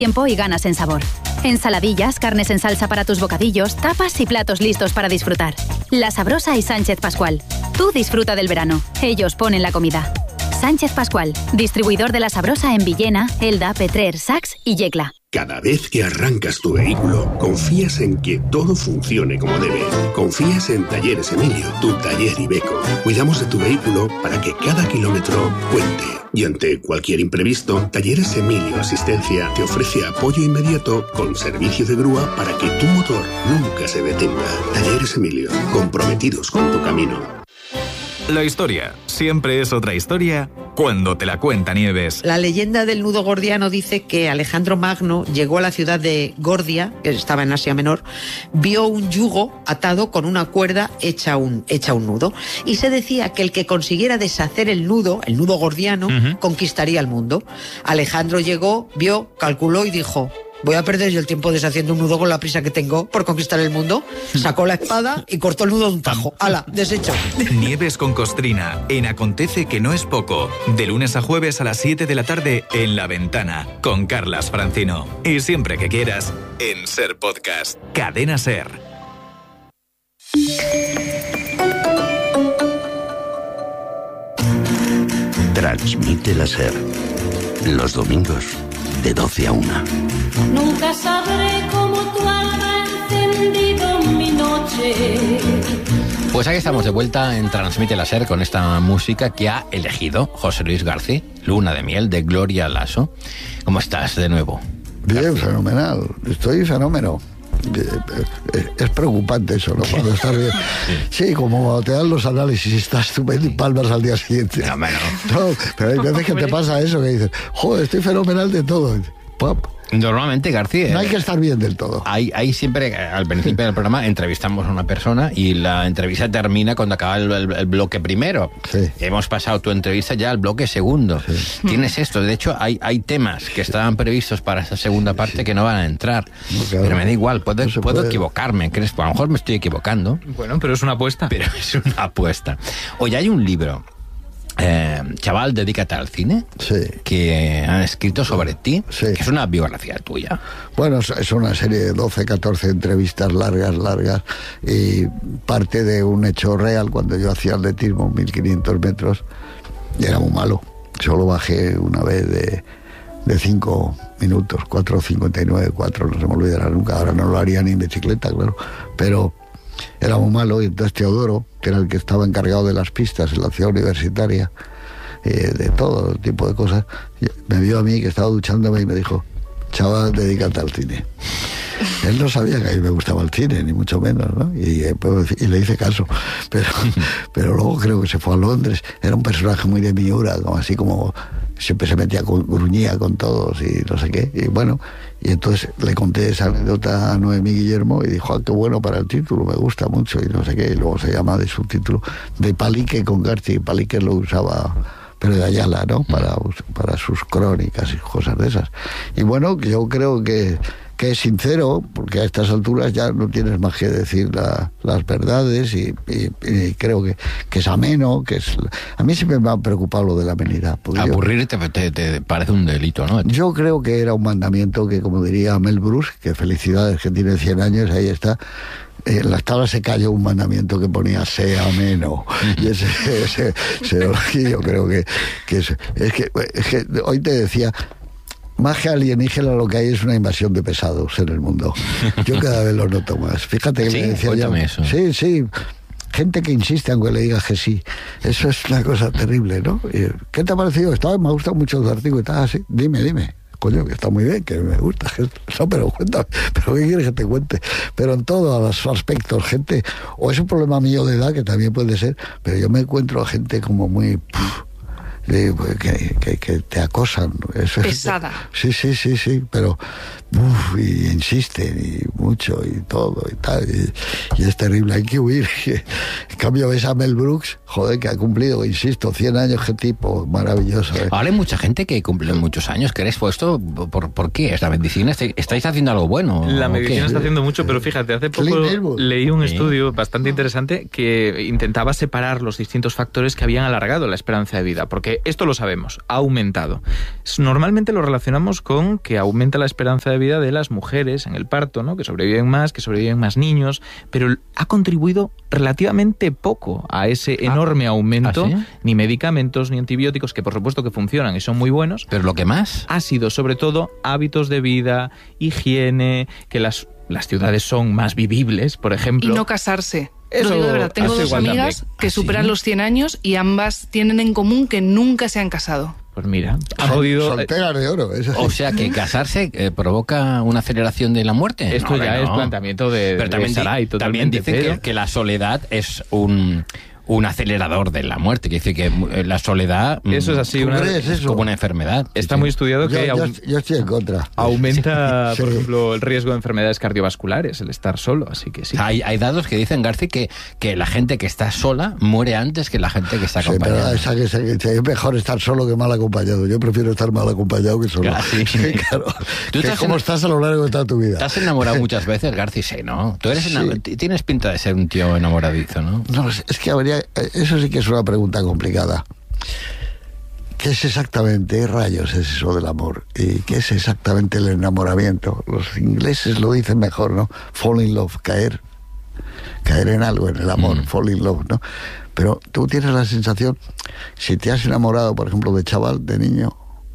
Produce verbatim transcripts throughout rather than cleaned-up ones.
tiempo y ganas en sabor. Ensaladillas, carnes en salsa para tus bocadillos, tapas y platos listos para disfrutar. La Sabrosa y Sánchez Pascual. Tú disfruta del verano. Ellos ponen la comida. Sánchez Pascual, distribuidor de La Sabrosa en Villena, Elda, Petrer, Sax y Yecla. Cada vez que arrancas tu vehículo, confías en que todo funcione como debe. Confías en Talleres Emilio, tu taller Iveco. Cuidamos de tu vehículo para que cada kilómetro cuente. Y ante cualquier imprevisto, Talleres Emilio Asistencia te ofrece apoyo inmediato con servicio de grúa para que tu motor nunca se detenga. Talleres Emilio, comprometidos con tu camino. La historia siempre es otra historia cuando te la cuenta Nieves. La leyenda del nudo gordiano dice que Alejandro Magno llegó a la ciudad de Gordia, que estaba en Asia Menor, vio un yugo atado con una cuerda hecha un, hecha un nudo. Y se decía que el que consiguiera deshacer el nudo, el nudo gordiano, uh-huh. conquistaría el mundo. Alejandro llegó, vio, calculó y dijo: voy a perder yo el tiempo deshaciendo un nudo con la prisa que tengo por conquistar el mundo. Sacó la espada y cortó el nudo de un tajo. ¡Hala! Deshecho. Nieves con Costrina, en Acontece que no es poco. De lunes a jueves a las siete de la tarde en La Ventana, con Carlas Francino. Y siempre que quieras, en Ser Podcast. Cadena Ser. Transmite la Ser. Los domingos de doce a una. Nunca sabré cómo tu alma ha encendido mi noche. Pues aquí estamos de vuelta en Transmite la Ser con esta música que ha elegido José Luis García, Luna de Miel, de Gloria Lasso. ¿Cómo estás de nuevo? Bien, García. Fenomenal. Estoy fenómeno. Es preocupante eso, ¿no? Cuando estás bien. Sí, sí, como cuando te dan los análisis y estás estupendo y palmas al día siguiente. No, bueno. No, pero hay veces que te pasa eso, que dices, joder, estoy fenomenal de todo. Pop. Normalmente, García... No hay que estar bien del todo. Hay, hay siempre, al principio del programa, entrevistamos a una persona y la entrevista termina cuando acaba el, el, el bloque primero. Sí. Hemos pasado tu entrevista ya al bloque segundo. Sí. Tienes esto. De hecho, hay, hay temas que estaban previstos para esa segunda parte sí. que no van a entrar. No, claro. Pero me da igual, puedo, no puedo puede. equivocarme. ¿Crees? A lo mejor me estoy equivocando. Bueno, pero es una apuesta. Pero es una apuesta. Oye, hay un libro... Eh, chaval, dedícate al cine, sí. que han escrito sobre ti, sí. que es una biografía tuya. Bueno, es una serie de doce, catorce entrevistas largas, largas, y parte de un hecho real. Cuando yo hacía atletismo, mil quinientos metros, y era muy malo. Solo bajé una vez de, de cinco minutos, cuatro cincuenta y nueve, cuatro, no se me olvidará nunca. Ahora no lo haría ni en bicicleta, claro, pero era muy malo. Y entonces Teodoro, que era el que estaba encargado de las pistas en la ciudad universitaria, eh, de todo tipo de cosas, me vio a mí que estaba duchándome y me dijo: chaval, dedícate al cine. Él no sabía que a mí me gustaba el cine, ni mucho menos, ¿no? Y, eh, y le hice caso. Pero, pero luego creo que se fue a Londres. Era un personaje muy de Miura, como así como siempre se metía con gruñía con todos y no sé qué. Y bueno, y entonces le conté esa anécdota a Noemí Guillermo y dijo: ah, qué bueno para el título, me gusta mucho y no sé qué. Y luego se llama de subtítulo De Palique con García. Y Palique lo usaba pero de Ayala, ¿no? Para, para sus crónicas y cosas de esas. Y bueno, yo creo que que es sincero, porque a estas alturas ya no tienes más que decir la, las verdades, y, y, y creo que, que es ameno, que es... A mí siempre me ha preocupado lo de la amenidad. Aburrirte te, te, te parece un delito, ¿no? Yo creo que era un mandamiento que, como diría Mel Brooks, que felicidades, que tiene cien años, ahí está. En las tablas se cayó un mandamiento que ponía sea ameno, y ese, ese, ese yo creo que, que es, es que es que hoy te decía, más que alienígena lo que hay es una invasión de pesados en el mundo. Yo cada vez lo noto más. Fíjate que sí, me decía ya, eso. Sí, sí. Gente que insiste aunque le digas que sí. Eso es una cosa terrible, ¿no? ¿Qué te ha parecido? Estaba, me ha gustado mucho tu artículo y tal, así. Dime, dime. Coño, que está muy bien, que me gusta. No, pero cuéntame. ¿Pero qué quieres que te cuente? Pero en todos los aspectos, gente... O es un problema mío de edad, que también puede ser, pero yo me encuentro a gente como muy... Puf, Que, que, que te acosan. Eso pesada. Es, sí, sí, sí, sí, pero, Uf, y insisten y mucho y todo y tal, y, y es terrible, hay que huir. En cambio ves a Mel Brooks, joder, que ha cumplido, insisto, cien años, qué tipo maravilloso, ¿eh? Ahora hay mucha gente que cumple muchos años. ¿Queréis puesto? ¿Por, ¿Por qué? ¿Es la medicina? ¿Estáis haciendo algo bueno? La medicina está haciendo mucho, pero fíjate, hace poco leí un sí. estudio bastante interesante que intentaba separar los distintos factores que habían alargado la esperanza de vida, porque esto lo sabemos, ha aumentado. Normalmente lo relacionamos con que aumenta la esperanza de vida de las mujeres en el parto, ¿no? Que sobreviven más, que sobreviven más niños, pero ha contribuido relativamente poco a ese enorme aumento, ¿Ah, sí? Ni medicamentos ni antibióticos, que por supuesto que funcionan y son muy buenos. Pero lo que más ha sido sobre todo hábitos de vida, higiene, que las, las ciudades son más vivibles, por ejemplo. Y no casarse. Eso, lo digo de verdad, tengo dos amigas también. que superan ¿Sí? los cien años y ambas tienen en común que nunca se han casado. Pues mira, ha podido... Solteras de oro. Eso. O sea, que casarse eh, provoca una aceleración de la muerte. Esto no, ya no. es planteamiento de, pero también, de Sarai, también dicen pero... que, que la soledad es un... un acelerador de la muerte, que dice que la soledad eso es así, una, es eso? como una enfermedad. Está sí, muy estudiado que yo, yo, yo estoy en contra. Aumenta, sí. por ejemplo, el riesgo de enfermedades cardiovascales, el estar solo, así que sí. Hay, hay datos que dicen, Garci, que, que la gente que está sola muere antes que la gente que está acompañada. Sí, pero esa, esa, esa, es mejor estar solo que mal acompañado. Yo prefiero estar mal acompañado que solo. Claro, sí. Sí, claro. ¿Tú que estás ¿Cómo en... estás a lo largo de toda tu vida? ¿Te has enamorado muchas veces, Garci? Sí, ¿no? Tú eres enam... sí. Tienes pinta de ser un tío enamoradizo, ¿no? No, es que habría... Eso sí que es una pregunta complicada. ¿Qué es exactamente, rayos, es eso del amor? ¿Y qué es exactamente el enamoramiento? Los ingleses lo dicen mejor, ¿no? Fall in love, caer. Caer en algo, en el amor, mm. fall in love, ¿no? Pero tú tienes la sensación, si te has enamorado, por ejemplo, de chaval, de niño,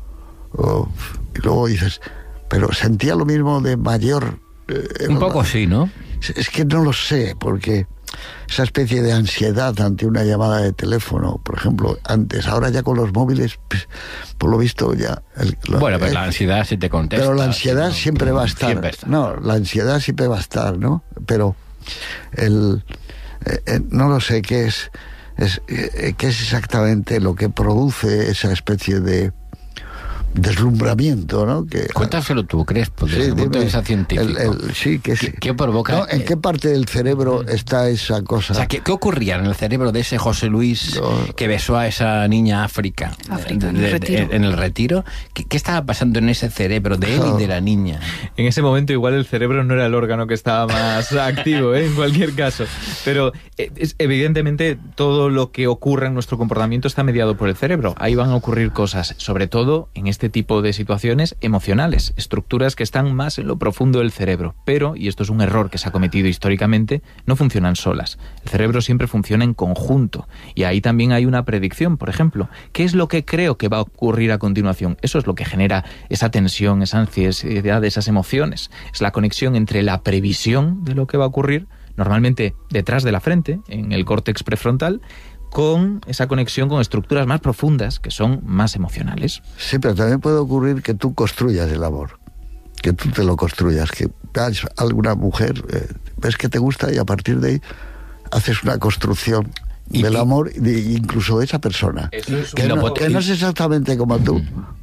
oh, y luego dices, pero sentía lo mismo de mayor. Eh, Un poco sí, ¿no? Es que no lo sé, porque esa especie de ansiedad ante una llamada de teléfono, por ejemplo, antes, ahora ya con los móviles, pues, por lo visto ya... El, lo, bueno, pero eh, la ansiedad sí te contesta. Pero la ansiedad sí, siempre va a estar. Siempre está. No, la ansiedad siempre va a estar, ¿no? Pero el... Eh, eh, no lo sé qué es, es eh, qué es exactamente lo que produce esa especie de deslumbramiento, ¿no? Que, cuéntaselo tú, ¿crees? Porque sí, desde el punto de vista científico. El, el, sí, que ¿Qué, ¿Qué provoca? ¿No? ¿En qué parte del cerebro está esa cosa? O sea, ¿qué, qué ocurría en el cerebro de ese José Luis no. que besó a esa niña África, África de, de, de, en el retiro? ¿Qué, ¿Qué estaba pasando en ese cerebro de él no. y de la niña? En ese momento igual el cerebro no era el órgano que estaba más activo, ¿eh? En cualquier caso. Pero es, evidentemente todo lo que ocurre en nuestro comportamiento está mediado por el cerebro. Ahí van a ocurrir cosas, sobre todo en este tipo de situaciones emocionales, estructuras que están más en lo profundo del cerebro. Pero, y esto es un error que se ha cometido históricamente, no funcionan solas. El cerebro siempre funciona en conjunto. Y ahí también hay una predicción, por ejemplo. ¿Qué es lo que creo que va a ocurrir a continuación? Eso es lo que genera esa tensión, esa ansiedad, esas emociones. Es la conexión entre la previsión de lo que va a ocurrir, normalmente detrás de la frente, en el córtex prefrontal, con esa conexión con estructuras más profundas que son más emocionales. Sí, pero también puede ocurrir que tú construyas el amor, que tú te lo construyas, que veas a alguna mujer, eh, ves que te gusta y a partir de ahí haces una construcción ¿Y del y... amor, de, incluso de esa persona, Eso es que, no, que no es exactamente como tú.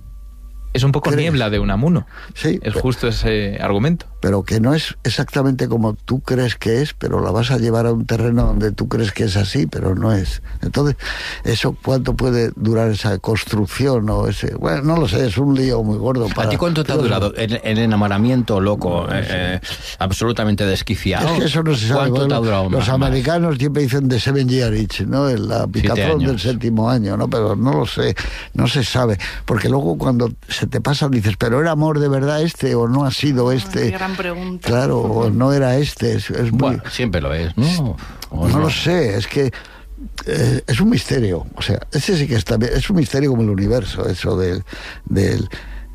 Es un poco ¿Crees? Niebla de Unamuno. Sí. Es justo ese argumento. Pero que no es exactamente como tú crees que es, pero la vas a llevar a un terreno donde tú crees que es así, pero no es. Entonces, ¿eso cuánto puede durar esa construcción o ese...? Bueno, no lo sé, es un lío muy gordo. Para, ¿A ti cuánto te ha durado el, el enamoramiento loco, eh, eh, absolutamente desquiciado? Es que eso no se sabe. ¿Cuánto te ha durado Los más, americanos más? siempre dicen de seven year itch, ¿no? La picazón del séptimo año, ¿no? Pero no lo sé, no se sabe. Porque luego cuando se te pasa dices, ¿pero era amor de verdad este o no ha sido este? Qué gran pregunta. Claro, o no era este. Es, es muy... Bueno, siempre lo es, ¿no? No, no lo sé, es que eh, es un misterio. O sea, ese sí que está bien. Es un misterio como el universo, eso de, de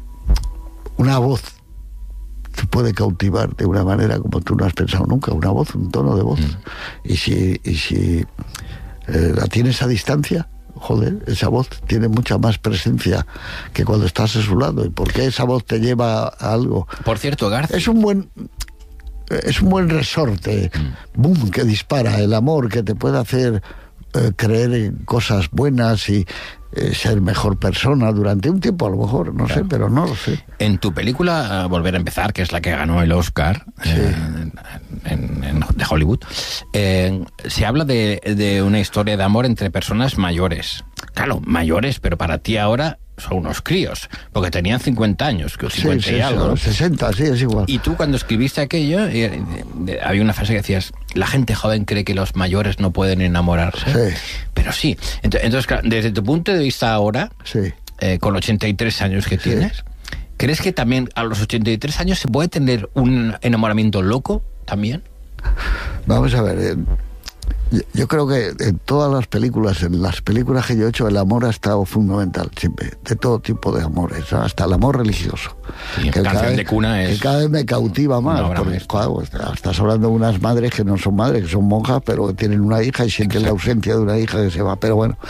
una voz te puede cautivar de una manera como tú no has pensado nunca. Una voz, un tono de voz. Mm. Y si, y si eh, la tienes a distancia, joder, esa voz tiene mucha más presencia que cuando estás a su lado. ¿Y por qué esa voz te lleva a algo? Por cierto, García, es un buen es un buen resorte, mm. boom, que dispara el amor, que te puede hacer eh, creer en cosas buenas y eh, ser mejor persona durante un tiempo, a lo mejor, no claro. sé, pero no lo sé. En tu película uh, Volver a empezar, que es la que ganó el Oscar sí. eh, en, en, de Hollywood, eh, se habla de, de una historia de amor entre personas mayores. Claro, mayores, pero para ti ahora son unos críos, porque tenían cincuenta años, que cincuenta sí, sí, y algo. sesenta, sí, es igual. Y tú cuando escribiste aquello, eh, eh, había una frase que decías, la gente joven cree que los mayores no pueden enamorarse. Sí. Pero sí. Entonces, entonces claro, desde tu punto de vista ahora, sí. eh, con ochenta y tres años que sí. tienes, ¿crees que también a los ochenta y tres años se puede tener un enamoramiento loco también? Vamos a ver... Eh... Yo creo que en todas las películas, en las películas que yo he hecho, el amor ha estado fundamental, siempre, de todo tipo de amores, ¿no? Hasta el amor religioso. Sí, que, cada vez, de cuna es que cada vez me cautiva más, porque claro, estás hablando de unas madres que no son madres, que son monjas, pero que tienen una hija y sienten Exacto. la ausencia de una hija que se va. Pero bueno,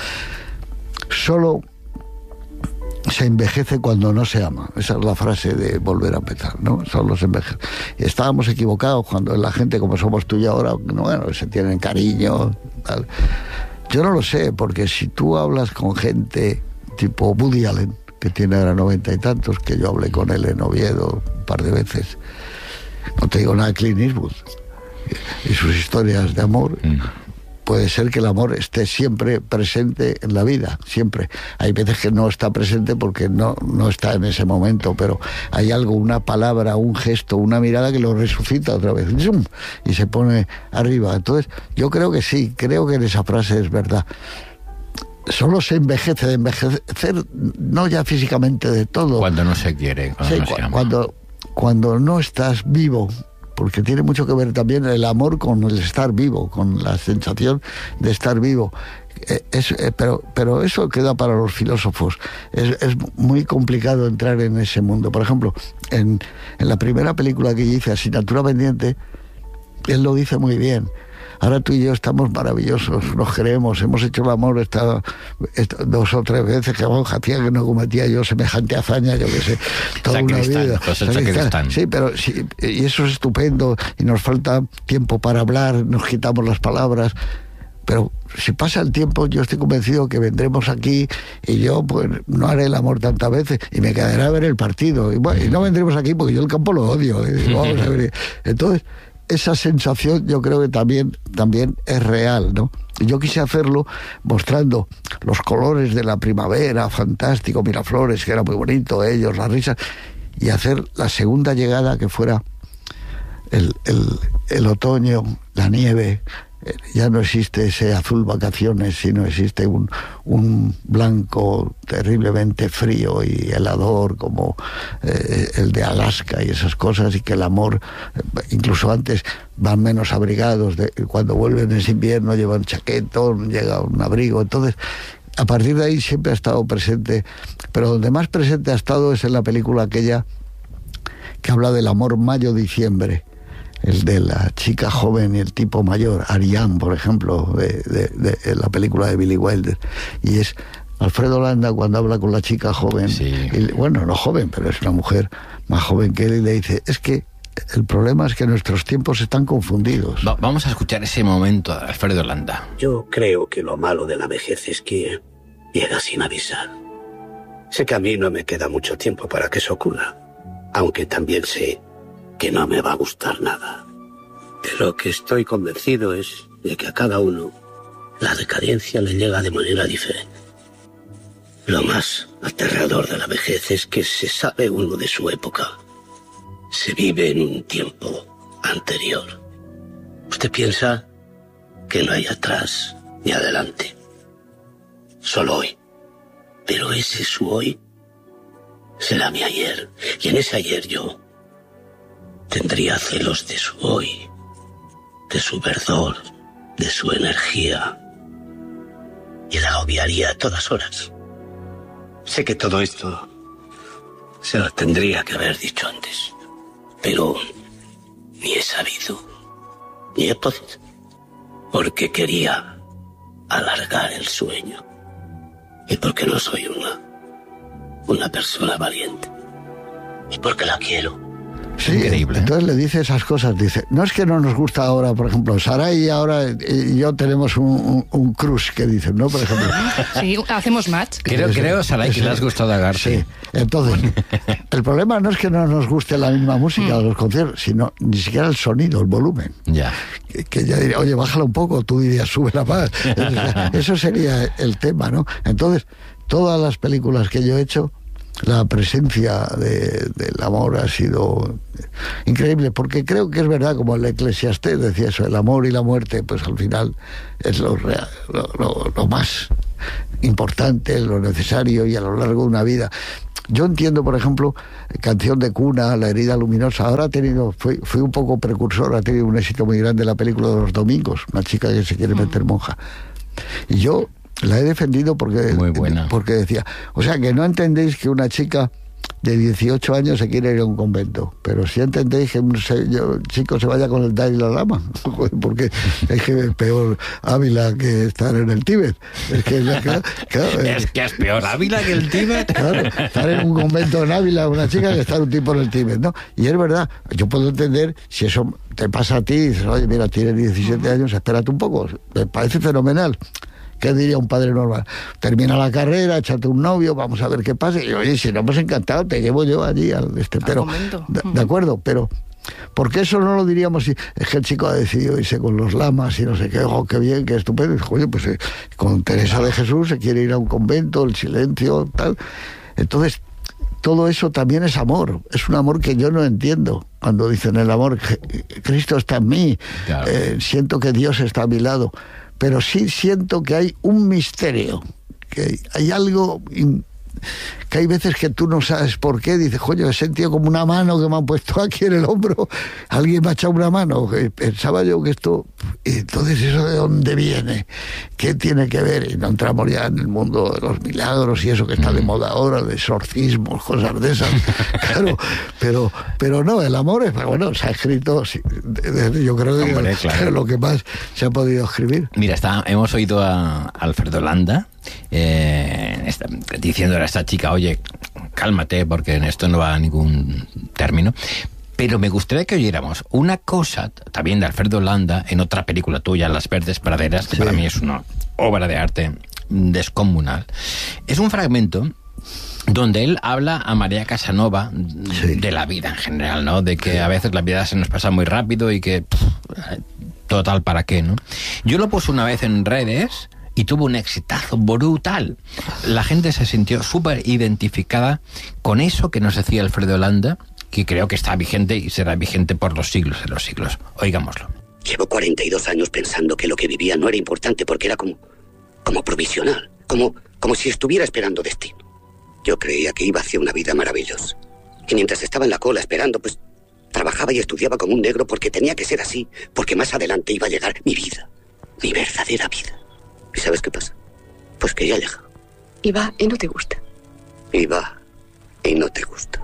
solo se envejece cuando no se ama. Esa es la frase de Volver a empezar, ¿no? Solo se envejece. Estábamos equivocados cuando la gente, como somos tú y ahora, no, bueno, se tienen cariño, tal. Yo no lo sé, porque si tú hablas con gente tipo Woody Allen, que tiene ahora noventa y tantos, que yo hablé con él en Oviedo un par de veces, no te digo nada de Clint Eastwood y sus historias de amor, mm. puede ser que el amor esté siempre presente en la vida, siempre. Hay veces que no está presente porque no, no está en ese momento, pero hay algo, una palabra, un gesto, una mirada que lo resucita otra vez, y se pone arriba. Entonces, yo creo que sí, creo que en esa frase es verdad. Solo se envejece, de envejecer, no ya físicamente de todo. Cuando no se quiere. Cuando sí, no se ama. Cuando, cuando no estás vivo, porque tiene mucho que ver también el amor con el estar vivo, con la sensación de estar vivo. Eh, es, eh, pero, pero eso queda para los filósofos. Es, es muy complicado entrar en ese mundo. Por ejemplo, en, en la primera película que hice, Asignatura Pendiente, él lo dice muy bien. Ahora tú y yo estamos maravillosos, nos queremos, hemos hecho el amor esta, esta, dos o tres veces, que vamos, hacía que no cometía yo semejante hazaña, yo qué sé, toda una vida. Sí, pero sí, y eso es estupendo, y nos falta tiempo para hablar, nos quitamos las palabras, pero si pasa el tiempo, yo estoy convencido que vendremos aquí y yo pues no haré el amor tantas veces y me quedaré a ver el partido, y, bueno, y no vendremos aquí porque yo el campo lo odio, y vamos a ver. Entonces, esa sensación yo creo que también, también es real, ¿no? Y yo quise hacerlo mostrando los colores de la primavera, fantástico, Miraflores, que era muy bonito, ellos, las risas, y hacer la segunda llegada que fuera el, el, el otoño, la nieve. Ya no existe ese azul vacaciones, sino existe un, un blanco terriblemente frío y helador como eh, el de Alaska y esas cosas, y que el amor, incluso antes van menos abrigados, de, cuando vuelven ese invierno llevan chaquetón, llega un abrigo. Entonces, a partir de ahí siempre ha estado presente, pero donde más presente ha estado es en la película aquella que habla del amor mayo-diciembre, el de la chica joven y el tipo mayor, Ariane, por ejemplo, de, de, de la película de Billy Wilder, y es Alfredo Landa cuando habla con la chica joven, sí. y, bueno, no joven, pero es una mujer más joven que él, y le dice, es que el problema es que nuestros tiempos están confundidos. Va, vamos a escuchar ese momento de Alfredo Landa. Yo creo que lo malo de la vejez es que llega sin avisar. Sé que a mí no me queda mucho tiempo para que eso ocurra, aunque también sé que no me va a gustar nada. De lo que estoy convencido es de que a cada uno la decadencia le llega de manera diferente. Lo más aterrador de la vejez es que se sabe uno de su época. Se vive en un tiempo anterior. Usted piensa que no hay atrás ni adelante. Solo hoy. Pero ese su hoy será mi ayer. Y en ese ayer yo tendría celos de su hoy, de su verdor, de su energía, y la obviaría a todas horas. Sé que todo esto se lo tendría que haber dicho antes, pero ni he sabido, ni he podido, porque quería alargar el sueño, y porque no soy una, una persona valiente, y porque la quiero. Sí, increíble. Entonces le dice esas cosas, dice, no es que no nos gusta ahora, por ejemplo, Saray y ahora y yo tenemos un, un, un crush, que dicen, ¿no? Por ejemplo. Sí, hacemos match. Creo, creo Saray, que le has gustado a García. Sí, entonces, el problema no es que no nos guste la misma música o los conciertos, sino ni siquiera el sonido, el volumen. Ya. Que, que ya diría, oye, bájala un poco, tú dirías, súbela más. Eso sería el tema, ¿no? Entonces, todas las películas que yo he hecho, la presencia de, del amor ha sido increíble, porque creo que es verdad, como el Eclesiastés decía eso, el amor y la muerte, pues al final es lo, real, lo, lo, lo más importante, lo necesario, y a lo largo de una vida. Yo entiendo, por ejemplo, Canción de cuna, La herida luminosa. Ahora ha tenido, fui, fui un poco precursor, ha tenido un éxito muy grande la película de Los Domingos, una chica que se quiere meter monja. Y yo la he defendido porque, muy buena. porque decía, o sea, que no entendéis que una chica de dieciocho años se quiere ir a un convento, pero si entendéis que un chico se vaya con el Dalai Lama, porque es que es peor Ávila que estar en el Tíbet. Es que, claro, claro, es, que es peor Ávila que el Tíbet. Claro, estar en un convento en Ávila una chica que estar un tipo en el Tíbet, ¿no? Y es verdad, yo puedo entender si eso te pasa a ti y dices, oye, mira, tienes diecisiete años, espérate un poco, me parece fenomenal. ¿Qué diría un padre normal? Termina la carrera, échate un novio, vamos a ver qué pasa. Y oye, si no hemos encantado, te llevo yo allí al este. Pero, de, de acuerdo, pero porque eso no lo diríamos si es que el chico ha decidido irse con los lamas y no sé qué, oh, qué bien, qué estupendo. Y, oye, pues eh, con Teresa de Jesús se quiere ir a un convento, el silencio, tal. Entonces, todo eso también es amor. Es un amor que yo no entiendo. Cuando dicen el amor, Cristo está en mí, claro. eh, siento que Dios está a mi lado. Pero sí siento que hay un misterio, que hay algo in, que hay veces que tú no sabes por qué, dices, coño, he sentido como una mano que me han puesto aquí en el hombro, alguien me ha echado una mano, pensaba yo que esto, y entonces eso de dónde viene, qué tiene que ver, y no entramos ya en el mundo de los milagros y eso que está de moda ahora, de exorcismos, cosas de esas, claro, pero, pero no, el amor es, bueno, se ha escrito, yo creo que Hombre, claro. lo que más se ha podido escribir. Mira, está, hemos oído a Alfredo Landa, eh, está, diciendo a esta chica, oye, cálmate porque en esto no va a ningún término, pero me gustaría que oyéramos una cosa también de Alfredo Landa en otra película tuya, Las Verdes Praderas, que sí. para mí es una obra de arte descomunal. Es un fragmento donde él habla a María Casanova sí. de la vida en general, ¿no? De que sí. a veces la vida se nos pasa muy rápido y que pff, total, ¿para qué, no? Yo lo puse una vez en redes y tuvo un exitazo brutal. La gente se sintió súper identificada con eso que nos decía Alfredo Landa, que creo que está vigente y será vigente por los siglos de los siglos. Oigámoslo. Llevo cuarenta y dos años pensando que lo que vivía no era importante porque era como, como provisional, como, como si estuviera esperando destino. Yo creía que iba hacia una vida maravillosa. Y mientras estaba en la cola esperando, pues trabajaba y estudiaba como un negro porque tenía que ser así, porque más adelante iba a llegar mi vida, mi verdadera vida. ¿Y sabes qué pasa? Pues que ya llega. Y va y no te gusta. Y va y no te gusta.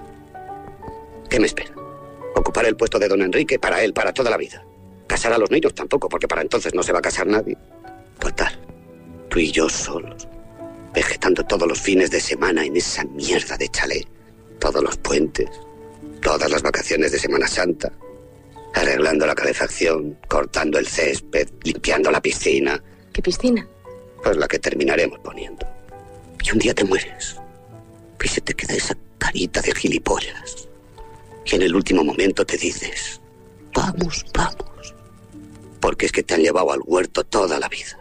¿Qué me espera? Ocupar el puesto de don Enrique para él, para toda la vida. Casar a los niños tampoco, porque para entonces no se va a casar nadie. Total, tú y yo solos, vegetando todos los fines de semana en esa mierda de chalet, todos los puentes, todas las vacaciones de Semana Santa, arreglando la calefacción, cortando el césped, limpiando la piscina. ¿Qué piscina? Pues la que terminaremos poniendo. Y un día te mueres y se te queda esa carita de gilipollas. Y en el último momento te dices, vamos, vamos. Porque es que te han llevado al huerto toda la vida.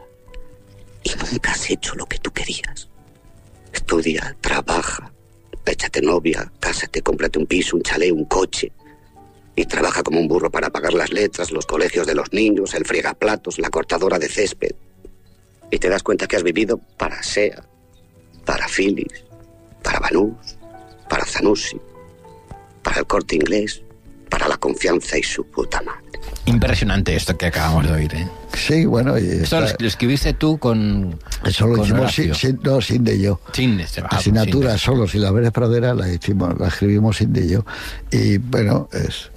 Y nunca has hecho lo que tú querías. Estudia, trabaja, échate novia, cásate, cómprate un piso, un chalet, un coche. Y trabaja como un burro para pagar las letras, los colegios de los niños, el fregaplatos, la cortadora de césped. Y te das cuenta que has vivido para SEA, para Philips, para Banús, para Zanussi, para el Corte Inglés, para la Confianza y su puta madre. Impresionante esto que acabamos de oír, ¿eh? Sí, bueno... Y esto está... lo escribiste tú con... Eso lo con hicimos sin, sin, no, sin de yo. Sin de este, La asignatura sin solo, sin la Verdes Praderas la, hicimos, la escribimos sin de yo. Y bueno, es...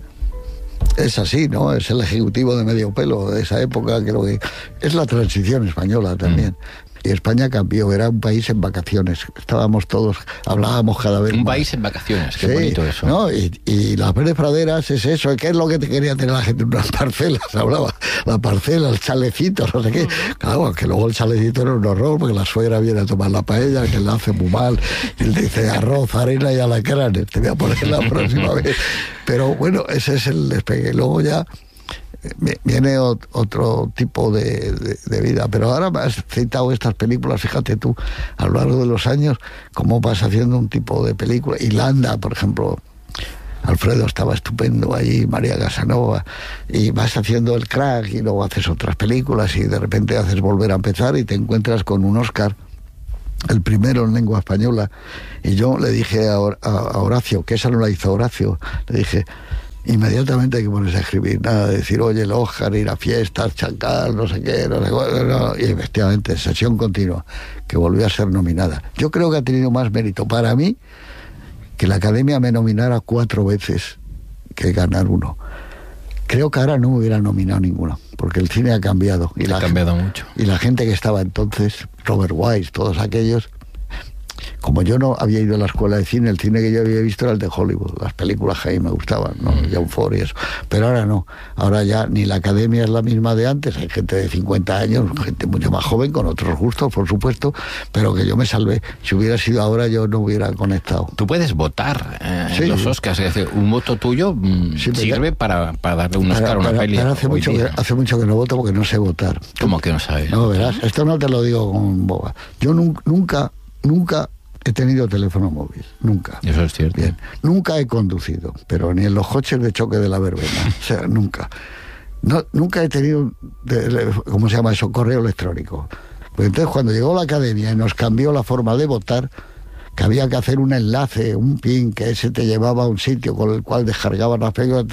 Es así, ¿no? Es el ejecutivo de medio pelo de esa época, creo que es la transición española también. Mm. Y España cambió, era un país en vacaciones. Estábamos todos, hablábamos cada vez Un más. país en vacaciones, qué Sí, bonito eso. ¿no? Y, y las verdes praderas es eso, ¿qué es lo que te quería tener la gente? Unas parcelas, hablaba, la parcela, el chalecito, no sé qué. Claro, que luego el chalecito era un horror, porque la suegra viene a tomar la paella, que la hace muy mal, y él dice arroz, harina y alacranes, te voy a poner la próxima vez. Pero bueno, ese es el despegue. Y luego ya viene otro tipo de, de, de vida. Pero ahora me has citado estas películas, fíjate tú, a lo largo de los años, cómo vas haciendo un tipo de película. Irlanda, por ejemplo, Alfredo estaba estupendo allí, María Casanova, y vas haciendo El Crack y luego haces otras películas y de repente haces Volver a empezar y te encuentras con un Oscar, el primero en lengua española. Y yo le dije a, Hor- a Horacio, que esa no la hizo Horacio, le dije, inmediatamente hay que ponerse a escribir, nada de decir, oye, el Oscar, ir a fiestas, chancar, no sé qué, no sé cuál, no. Y efectivamente, sesión continua, que volvió a ser nominada. Yo creo que ha tenido más mérito para mí que la Academia me nominara cuatro veces que ganar uno. Creo que ahora no me hubiera nominado ninguno, porque el cine ha cambiado. Y ha la cambiado gente, mucho. Y la gente que estaba entonces, Robert Wise, todos aquellos, como yo no había ido a la escuela de cine, el cine que yo había visto era el de Hollywood, las películas que a mí me gustaban, ¿no? John Ford y eso. Pero ahora no, ahora ya ni la Academia es la misma de antes, hay gente de cincuenta años, gente mucho más joven, con otros gustos, por supuesto, pero que yo me salvé. Si hubiera sido ahora, yo no hubiera conectado. Tú puedes votar eh, Sí. en los Oscars, es decir, un voto tuyo mm, Sí, pero sirve ya- para, para darle un Oscar Pero- a una pero- peli. pero hace, hoy mucho que, día. hace mucho que no voto porque no sé votar. ¿Cómo que no sabes? No, verás, esto no te lo digo con boba. Yo nun- nunca, nunca he tenido teléfono móvil, nunca. Eso es cierto. Bien, nunca he conducido, pero ni en los coches de choque de la verbena, o sea, nunca. No, nunca he tenido, de- de- ¿cómo se llama eso? Correo electrónico. Pues entonces cuando llegó la Academia y nos cambió la forma de votar, que había que hacer un enlace, un pin, que ese te llevaba a un sitio con el cual descargaban las películas,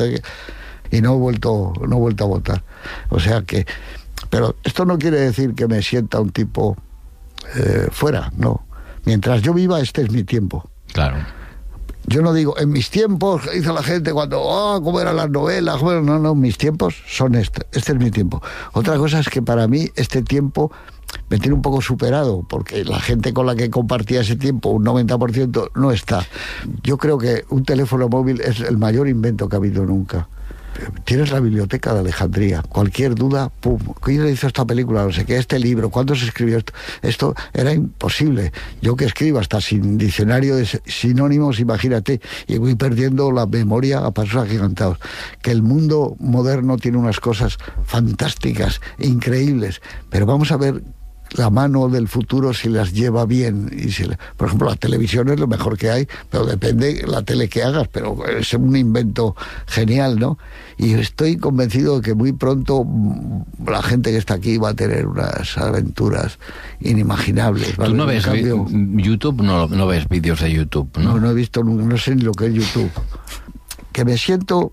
y no he vuelto, no he vuelto a votar. O sea que, pero esto no quiere decir que me sienta un tipo eh, fuera, no. Mientras yo viva, este es mi tiempo. Claro. Yo no digo, en mis tiempos, que dice la gente cuando, oh, cómo eran las novelas, bueno, no, no, mis tiempos son este, este es mi tiempo. Otra cosa es que para mí este tiempo me tiene un poco superado, porque la gente con la que compartía ese tiempo, un noventa por ciento, no está. Yo creo que un teléfono móvil es el mayor invento que ha habido nunca. Tienes la biblioteca de Alejandría, cualquier duda, pum, ¿quién le hizo esta película? No sé qué, este libro, ¿cuándo se escribió esto? Esto era imposible. Yo que escribo hasta sin diccionario de sinónimos, imagínate, y voy perdiendo la memoria a pasos agigantados. Que el mundo moderno tiene unas cosas fantásticas, increíbles, pero vamos a ver la mano del futuro si las lleva bien. Y si, por ejemplo, la televisión es lo mejor que hay, pero depende la tele que hagas, pero es un invento genial, ¿no? Y estoy convencido de que muy pronto la gente que está aquí va a tener unas aventuras inimaginables. ¿Vale? Tú no ves En cambio, vi- YouTube, no, no ves vídeos de YouTube, ¿no? no, no he visto, nunca, no sé ni lo que es YouTube. Que me siento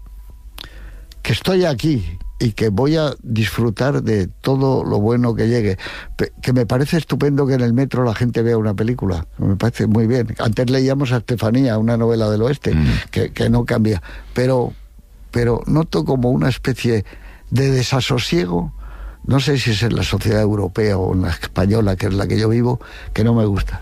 que estoy aquí y que voy a disfrutar de todo lo bueno que llegue. Pe- que me parece estupendo que en el metro la gente vea una película, me parece muy bien. Antes leíamos a Estefanía, una novela del oeste, Mm. que, que no cambia, pero, pero noto como una especie de desasosiego, no sé si es en la sociedad europea o en la española, que es la que yo vivo, que no me gusta.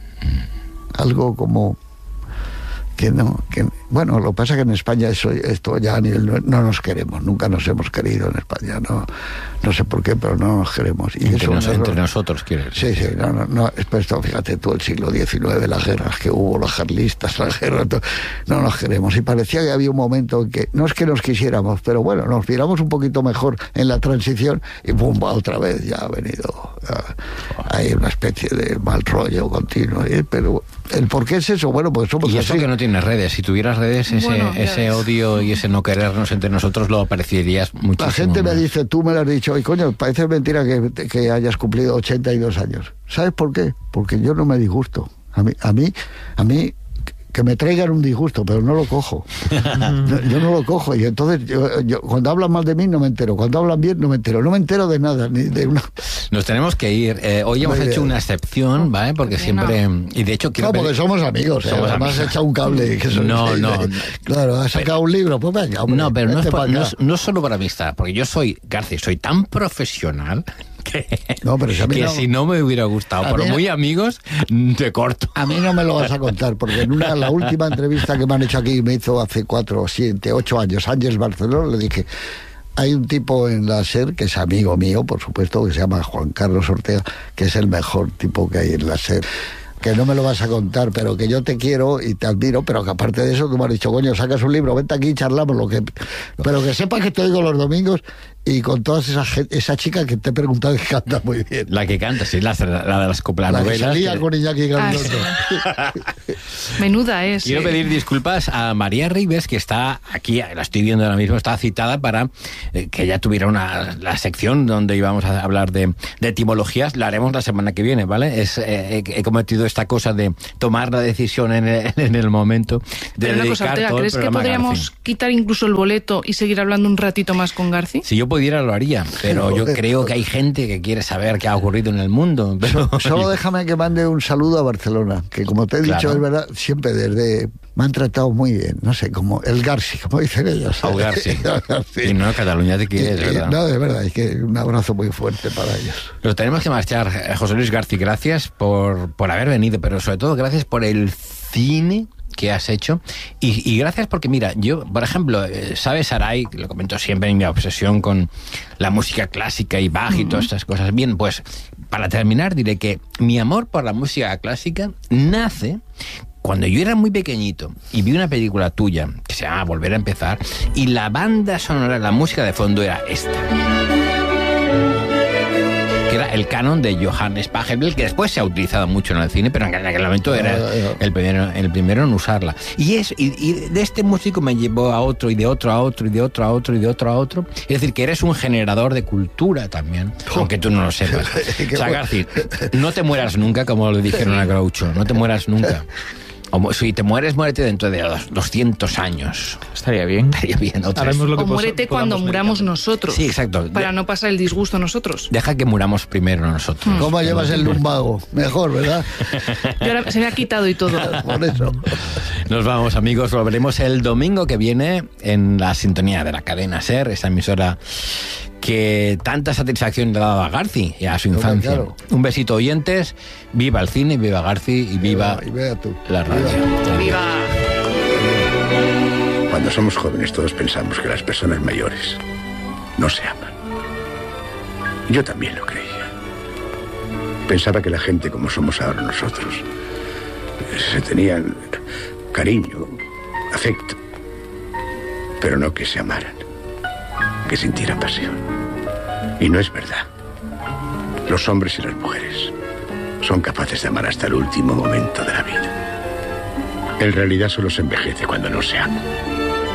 Algo como que no, que bueno, lo que pasa es que en España eso, esto ya a nivel, no, no nos queremos, nunca nos hemos querido en España, no, no sé por qué, pero no nos queremos. Y Entre, eso nos- no- entre nosotros, quieres Sí, sí, no, no, no, es por esto, fíjate tú, el siglo diecinueve, las guerras que hubo, los carlistas, las guerras, todo, no nos queremos. Y parecía que había un momento en que, no es que nos quisiéramos, pero bueno, nos viéramos un poquito mejor en la transición y pum, va otra vez, ya ha venido, ya, hay una especie de mal rollo continuo. ¿eh? Pero el por qué es eso, bueno, pues somos Y eso así. que no tienes redes. Si tuvieras redes, ese, Bueno, ya ese ves. odio y ese no querernos entre nosotros lo apreciarías muchísimo. La gente me más. dice, tú me lo has dicho, y coño, parece mentira que, que hayas cumplido ochenta y dos años. ¿Sabes por qué? Porque yo no me disgusto. A mí, a mí, a mí que me traigan un disgusto, pero no lo cojo. No, yo no lo cojo, y entonces yo, yo, cuando hablan mal de mí no me entero, cuando hablan bien no me entero, no me entero de nada, ni de una... Nos tenemos que ir. Eh, hoy hemos Muy hecho bien. una excepción, ¿vale? Porque Qué siempre... Y de hecho quiero No, porque pedir- somos amigos, ¿eh? Somos Además has amigos. echado un cable. Que eso- No, sí, no, sí. no. Claro, has sacado un libro, pues venga, hombre, No, pero no es, vente por- pa' no, acá. es, no es solo por amistad, porque yo soy, García, soy tan profesional que, no, pero si, a mí que no, si no me hubiera gustado, pero muy amigos, te corto. A mí no me lo vas a contar, porque en una la última entrevista que me han hecho aquí, me hizo hace cuatro, siete, ocho años, Ángeles Barceló, le dije... Hay un tipo en la SER, que es amigo mío, por supuesto, que se llama Juan Carlos Ortega, que es el mejor tipo que hay en la SER. Que no me lo vas a contar, pero que yo te quiero y te admiro, pero que aparte de eso tú me has dicho, coño, sacas un libro, vente aquí y charlamos, lo que... pero que sepas que te oigo los domingos y con todas esas esa chica que te he preguntado que canta muy bien. La que canta, sí, la, la de las coplanovelas. La que salía que... con Iñaki Gabilondo. Ah, sí. Menuda es. Quiero eh. pedir disculpas a María Ribes, que está aquí, la estoy viendo ahora mismo, está citada para eh, que ella tuviera una la sección donde íbamos a hablar de, de etimologías. La haremos la semana que viene, ¿vale? Es, eh, he cometido esta cosa de tomar la decisión en el, en el momento de Pero una dedicar cosa, Ortega, todo el ¿crees que programa a podríamos Garci? quitar incluso el boleto y seguir hablando un ratito más con Garci? Si yo pudiera lo haría, pero yo creo que hay gente que quiere saber qué ha ocurrido en el mundo. Pero... Solo déjame que mande un saludo a Barcelona, que como te he dicho, Claro. es verdad, siempre desde... Me han tratado muy bien, no sé, como el Garci, como dicen ellos. El Garci. Y no, Cataluña te quiere, es Y- y- verdad. No, de verdad, es que un abrazo muy fuerte para ellos. Pero tenemos que marchar. Eh, José Luis Garci, gracias por, por haber venido, pero sobre todo gracias por el cine que has hecho y, y gracias porque mira, yo por ejemplo, eh, sabes Saray, lo comento siempre en mi obsesión con la música clásica y Bach y todas estas cosas. Bien, pues para terminar diré que mi amor por la música clásica nace cuando yo era muy pequeñito y vi una película tuya que se llama Volver a empezar y la banda sonora, la música de fondo era esta, que era el canon de Johannes Pachelbel, que después se ha utilizado mucho en el cine, pero en aquel momento era el primero, el primero en usarla. Y, es, y, y de este músico me llevó a otro, y de otro a otro, y de otro a otro, y de otro a otro. Es decir, que eres un generador de cultura también, aunque tú no lo sepas. O sea, Garci, no te mueras nunca, como le dijeron a Groucho, no te mueras nunca. O si te mueres, muérete dentro de doscientos años. Estaría bien. Estaría bien. O, tres. O muérete cuando muramos nosotros. Sí, exacto. Para no pasar el disgusto a nosotros. Deja que muramos primero nosotros. ¿Cómo llevas el lumbago? Mejor, ¿verdad? Y ahora se me ha quitado y todo. Por eso. Nos vamos, amigos. Volveremos el domingo que viene en la sintonía de la cadena SER, esa emisora que tanta satisfacción le ha dado a Garci y a su infancia. Claro. Un besito, oyentes. Viva el cine, viva Garci y viva Y vea tú. la radio. ¡Viva! Cuando somos jóvenes todos pensamos que las personas mayores no se aman. Yo también lo creía. Pensaba que la gente como somos ahora nosotros se tenían cariño, afecto, pero no que se amaran, que sintieran pasión. Y no es verdad. Los hombres y las mujeres son capaces de amar hasta el último momento de la vida. En realidad solo se envejece cuando no se ama.